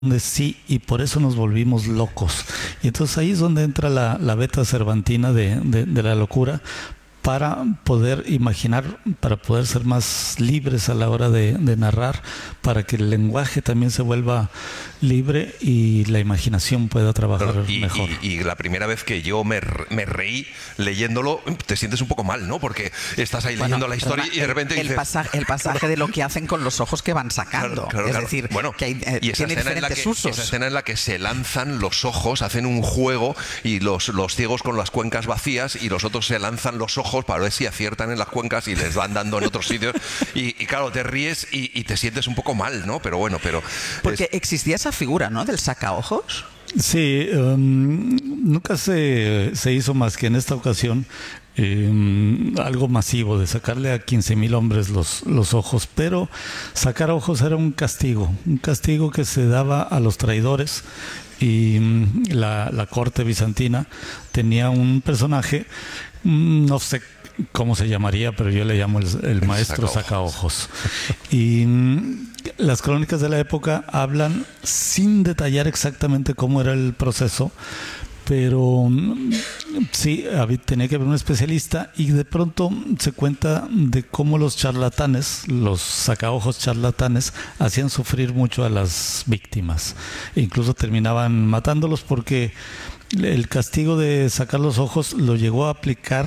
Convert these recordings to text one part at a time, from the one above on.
de sí, y por eso nos volvimos locos. Y entonces ahí es donde entra la beta cervantina de la locura, para poder imaginar, para poder ser más libres a la hora de narrar, para que el lenguaje también se vuelva libre y la imaginación pueda trabajar mejor. Y la primera vez que yo me reí leyéndolo, te sientes un poco mal, ¿no? Porque estás ahí leyendo la historia y de repente el pasaje de lo que hacen con los ojos que van sacando. Es decir, bueno, que hay, y tiene diferentes usos. Esa escena en la que se lanzan los ojos, hacen un juego, y los ciegos con las cuencas vacías, y los otros se lanzan los ojos para ver si aciertan en las cuencas y les van dando en otros sitios. Y claro, te ríes y te sientes un poco mal, ¿no? Pero bueno, porque existía esa figura, ¿no? Del sacaojos. Sí, nunca se hizo más que en esta ocasión algo masivo de sacarle a 15,000 hombres los ojos, pero sacar ojos era un castigo que se daba a los traidores. Y la corte bizantina tenía un personaje, no sé cómo se llamaría, pero yo le llamo el maestro sacaojos. Y las crónicas de la época hablan, sin detallar exactamente cómo era el proceso, pero sí, tenía que haber un especialista, y de pronto se cuenta de cómo los charlatanes, los sacaojos charlatanes, hacían sufrir mucho a las víctimas. E incluso terminaban matándolos, porque el castigo de sacar los ojos lo llegó a aplicar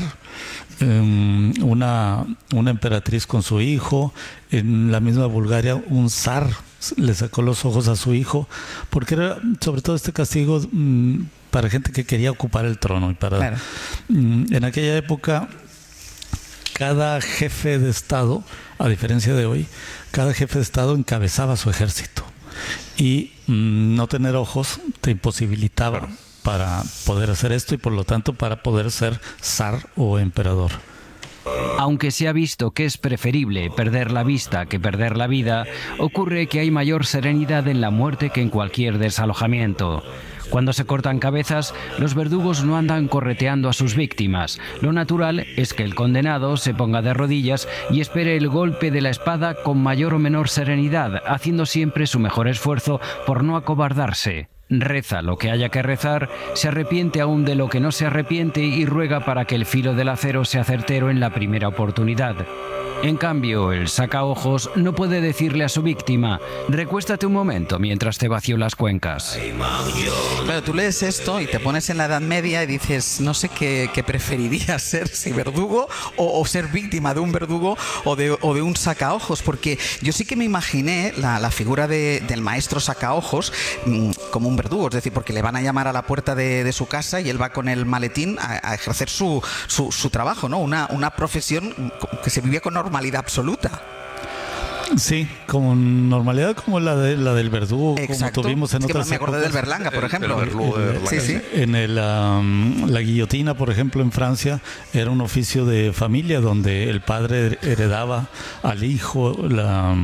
una emperatriz con su hijo. En la misma Bulgaria, un zar le sacó los ojos a su hijo, porque era sobre todo este castigo para gente que quería ocupar el trono. Y Claro. En aquella época, cada jefe de Estado, a diferencia de hoy, cada jefe de Estado encabezaba su ejército, y no tener ojos te imposibilitaba, claro, para poder hacer esto, y por lo tanto para poder ser zar o emperador. Aunque se ha visto que es preferible perder la vista que perder la vida, ocurre que hay mayor serenidad en la muerte que en cualquier desalojamiento. Cuando se cortan cabezas, los verdugos no andan correteando a sus víctimas. Lo natural es que el condenado se ponga de rodillas y espere el golpe de la espada con mayor o menor serenidad, haciendo siempre su mejor esfuerzo por no acobardarse. Reza lo que haya que rezar, se arrepiente aún de lo que no se arrepiente y ruega para que el filo del acero sea certero en la primera oportunidad. En cambio, el sacaojos no puede decirle a su víctima: recuéstate un momento mientras te vacío las cuencas. Claro, tú lees esto y te pones en la Edad Media y dices, no sé qué preferirías ser, si verdugo o ser víctima de un verdugo o de un sacaojos, porque yo sí que me imaginé la figura del maestro sacaojos como un verdugo, es decir, porque le van a llamar a la puerta de su casa y él va con el maletín a ejercer su trabajo, ¿no? Una profesión que se vivía con normalidad absoluta. Sí, con normalidad como la del verdugo. Exacto. Como tuvimos en otras me acordé épocas. del Berlanga, por ejemplo. Sí, sí. En la guillotina, por ejemplo, en Francia, era un oficio de familia donde el padre heredaba al hijo la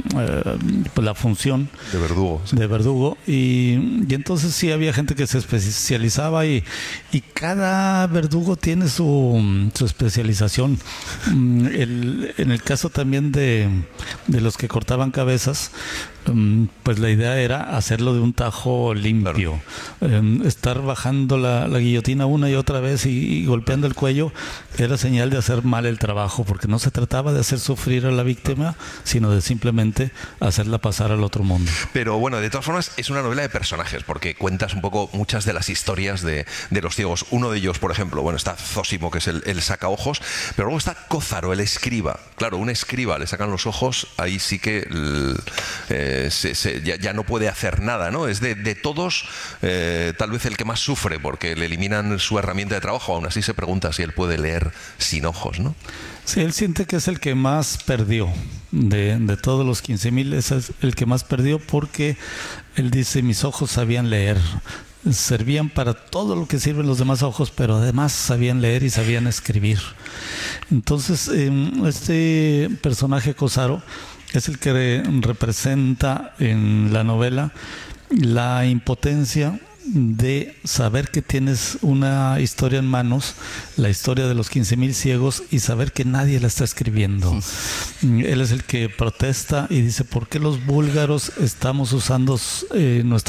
función de verdugo. Sí. De verdugo. Y entonces sí había gente que se especializaba, y cada verdugo tiene su especialización. En el caso también de los que cortaban cabezas, pues la idea era hacerlo de un tajo limpio. Claro. Estar bajando la guillotina una y otra vez y golpeando el cuello era señal de hacer mal el trabajo, porque no se trataba de hacer sufrir a la víctima, sino de simplemente hacerla pasar al otro mundo. Pero bueno, de todas formas es una novela de personajes, porque cuentas un poco muchas de las historias de los ciegos. Uno de ellos, por ejemplo, bueno, está Zósimo, que es el sacaojos, pero luego está Cózaro, el escriba. Claro, un escriba le sacan los ojos, ahí sí que ya no puede hacer nada, ¿no? Es de todos tal vez el que más sufre, porque le eliminan su herramienta de trabajo. Aún así se pregunta si él puede leer sin ojos, ¿no? Sí, él siente que es el que más perdió. De todos los 15,000, es el que más perdió, porque él dice: mis ojos sabían leer. Servían para todo lo que sirven los demás ojos, pero además sabían leer y sabían escribir. Entonces, este personaje Cózaro es el que representa en la novela la impotencia de saber que tienes una historia en manos, la historia de los 15,000 ciegos, y saber que nadie la está escribiendo. Él es el que protesta y dice: ¿por qué los búlgaros estamos usando nuestra